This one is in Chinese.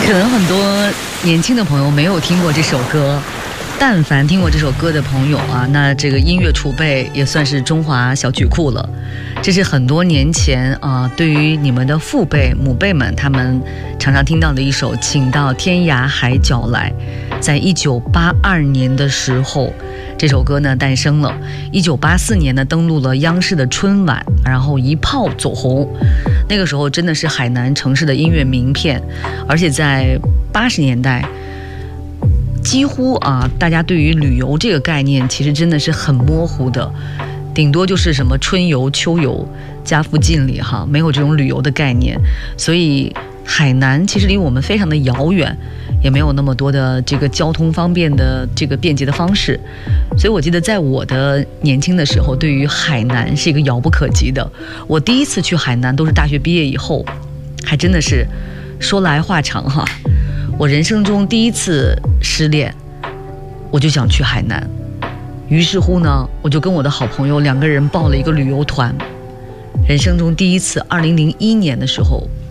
可能很多年轻的朋友没有听过这首歌，但凡听过这首歌的朋友啊，那这个音乐储备也算是中华小曲库了。这是很多年前啊，对于你们的父辈母辈们，他们常常听到的一首《请到天涯海角来》。在1982年的时候，这首歌呢诞生了。1984年呢登陆了央视的春晚，然后一炮走红。那个时候真的是海南城市的音乐名片，而且在80年代。几乎啊，大家对于旅游这个概念其实真的是很模糊的，顶多就是什么春游、秋游，家附近里哈，没有这种旅游的概念。所以海南其实离我们非常的遥远，也没有那么多的这个交通方便的这个便捷的方式。所以我记得在我的年轻的时候，对于海南是一个遥不可及的。我第一次去海南都是大学毕业以后，还真的是说来话长哈。我人生中第一次失恋，我就想去海南。于是乎呢，我就跟我的好朋友2个人报了一个旅游团。人生中第一次，2001年的时候